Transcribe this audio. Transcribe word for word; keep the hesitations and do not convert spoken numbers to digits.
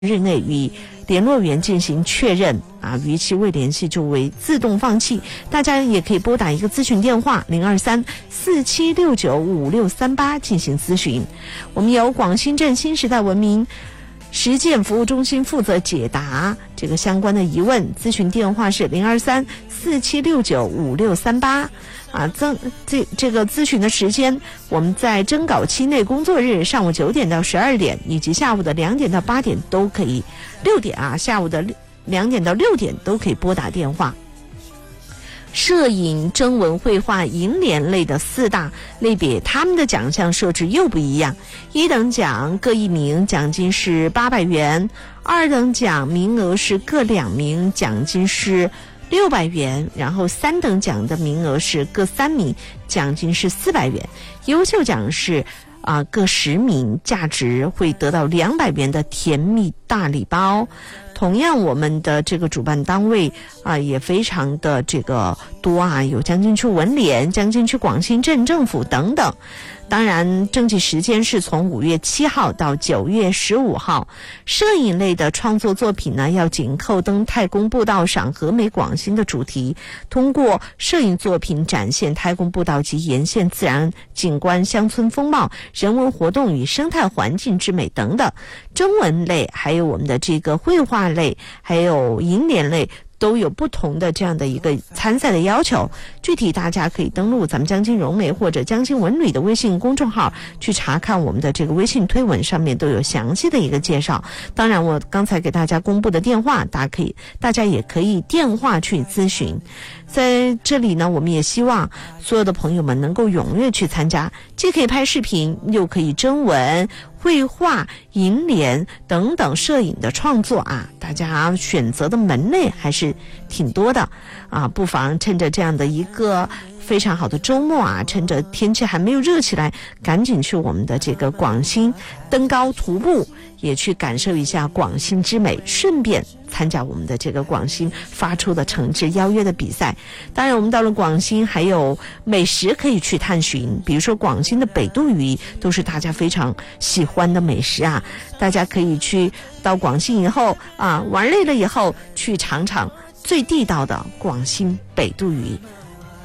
日内与联络员进行确认啊，逾期未联系就为自动放弃。大家也可以拨打一个咨询电话零二三四七六九五六三八进行咨询。我们由广新镇新时代文明实践服务中心负责解答这个相关的疑问，咨询电话是零二三四七六九五六三八。啊，增这这个咨询的时间，我们在征稿期内工作日上午九点到十二点，以及下午的两点到八点都可以，六点啊，下午的两点到六点都可以拨打电话。摄影、征文、绘画、银联类的四大类别，他们的奖项设置又不一样。一等奖各一名，奖金是八百元；二等奖名额是各两名，奖金是六百元，然后三等奖的名额是各三名，奖金是四百元。优秀奖是啊、呃、各十名，价值会得到两百元的甜蜜大礼包。同样，我们的这个主办单位啊、呃、也非常的这个多啊，有江津区文联、江津区广新镇政府等等。当然，征集时间是从五月七号到九月十五号。摄影类的创作作品呢，要紧扣登太公步道赏和美广新的主题，通过摄影作品展现太公步道及沿线自然景观、乡村风貌、人文活动与生态环境之美等等。征文类，还有我们的这个绘画类，还有银联类，都有不同的这样的一个参赛的要求。具体大家可以登录咱们江津融媒或者江津文旅的微信公众号去查看我们的这个微信推文，上面都有详细的一个介绍。当然，我刚才给大家公布的电话，大家可以大家也可以电话去咨询。在这里呢，我们也希望所有的朋友们能够踊跃去参加，既可以拍视频，又可以征文、绘画、银联等等摄影的创作啊，大家选择的门类还是挺多的啊，不妨趁着这样的一个非常好的周末啊，趁着天气还没有热起来，赶紧去我们的这个广新登高徒步，也去感受一下广新之美，顺便参加我们的这个广新发出的诚挚邀约的比赛。当然，我们到了广新还有美食可以去探寻，比如说广新的北肚鱼都是大家非常喜欢的美食啊，大家可以去到广新以后啊，玩累了以后去尝尝最地道的广新北肚鱼。